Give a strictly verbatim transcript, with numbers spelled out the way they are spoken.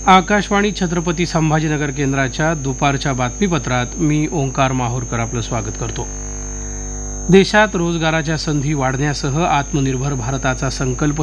आकाशवाणी छत्रपती संभाजीनगर केंद्राच्या दुपारच्या बातमीपत्रात मी ओंकार माहूरकर आपलं स्वागत करतो. देशात रोजगाराच्या संधी वाढण्यासह आत्मनिर्भर भारताचा संकल्प